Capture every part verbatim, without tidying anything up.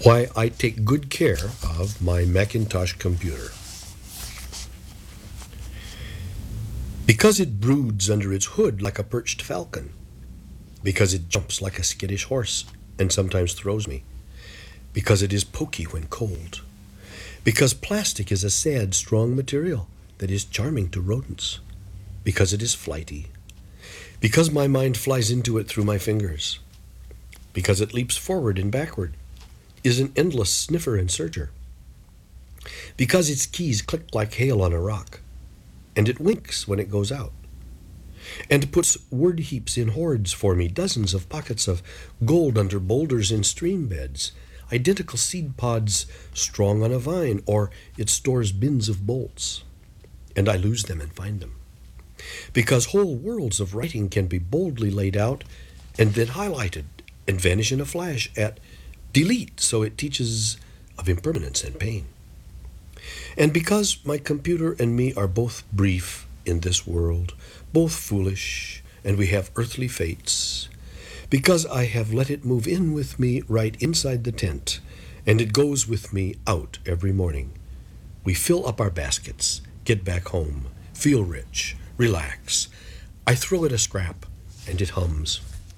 Why I take good care of my Macintosh computer. Because it broods under its hood like a perched falcon. Because it jumps like a skittish horse and sometimes throws me. Because it is pokey when cold. Because plastic is a sad, strong material that is charming to rodents. Because it is flighty. Because my mind flies into it through my fingers. Because it leaps forward and backward, is an endless sniffer and searcher. Because its keys click like hail on a rock, and it winks when it goes out, and puts word heaps in hordes for me, dozens of pockets of gold under boulders in stream beds, identical seed pods strong on a vine, or it stores bins of bolts, and I lose them and find them. Because whole worlds of writing can be boldly laid out and then highlighted and vanish in a flash at delete, so it teaches of impermanence and pain. And because my computer and me are both brief in this world, both foolish, and we have earthly fates, because I have let it move in with me right inside the tent, and it goes with me out every morning, we fill up our baskets, get back home, feel rich, relax. I throw it a scrap, and it hums.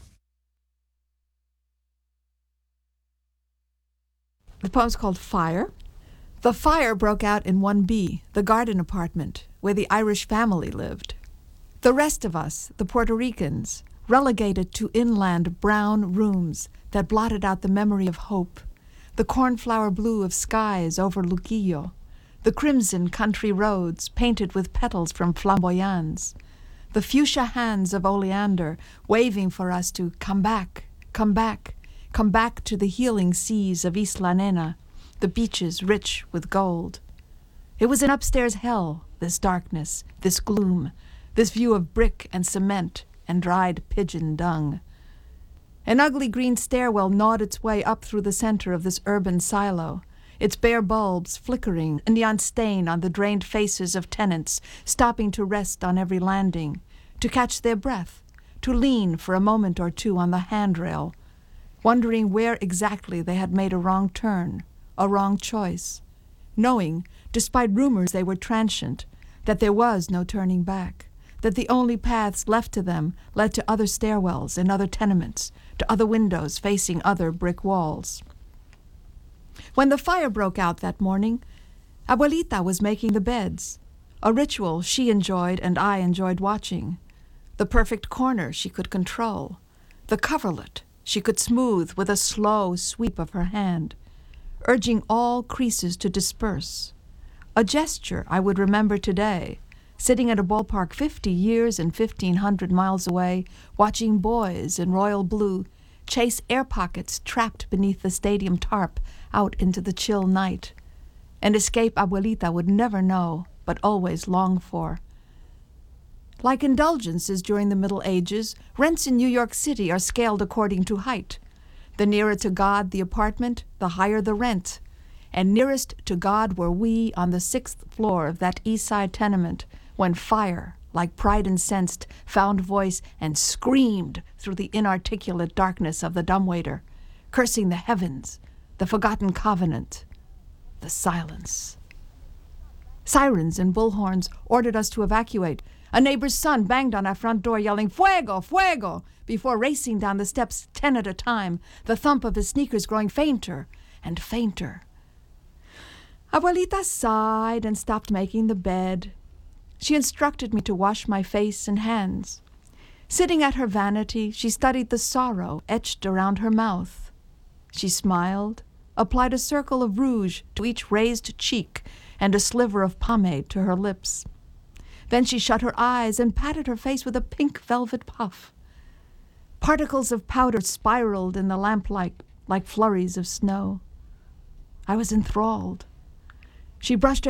The poem's called Fire. The fire broke out in one B, the garden apartment, where the Irish family lived. The rest of us, the Puerto Ricans, relegated to inland brown rooms that blotted out the memory of hope, the cornflower blue of skies over Luquillo, the crimson country roads painted with petals from flamboyants, the fuchsia hands of oleander waving for us to come back, come back, come back to the healing seas of Isla Nena, the beaches rich with gold. It was an upstairs hell, this darkness, this gloom, this view of brick and cement and dried pigeon dung. An ugly green stairwell gnawed its way up through the center of this urban silo, its bare bulbs flickering, a neon stain on the drained faces of tenants stopping to rest on every landing, to catch their breath, to lean for a moment or two on the handrail, wondering where exactly they had made a wrong turn, a wrong choice, knowing, despite rumors they were transient, that there was no turning back, that the only paths left to them led to other stairwells and other tenements, to other windows facing other brick walls. When the fire broke out that morning, Abuelita was making the beds, a ritual she enjoyed and I enjoyed watching, the perfect corner she could control, the coverlet she could smooth with a slow sweep of her hand, urging all creases to disperse. A gesture I would remember today, sitting at a ballpark fifty years and fifteen hundred miles away, watching boys in royal blue chase air pockets trapped beneath the stadium tarp out into the chill night, an escape Abuelita would never know, but always long for. Like indulgences during the Middle Ages, rents in New York City are scaled according to height. The nearer to God the apartment, the higher the rent. And nearest to God were we on the sixth floor of that East Side tenement when fire, like pride incensed, found voice and screamed through the inarticulate darkness of the dumbwaiter, cursing the heavens, the forgotten covenant, the silence. Sirens and bullhorns ordered us to evacuate. A neighbor's son banged on our front door yelling, "Fuego! Fuego!" before racing down the steps ten at a time, the thump of his sneakers growing fainter and fainter. Abuelita sighed and stopped making the bed. She instructed me to wash my face and hands. Sitting at her vanity, she studied the sorrow etched around her mouth. She smiled, applied a circle of rouge to each raised cheek and a sliver of pomade to her lips. Then she shut her eyes and patted her face with a pink velvet puff. Particles of powder spiraled in the lamplight like flurries of snow. I was enthralled. She brushed her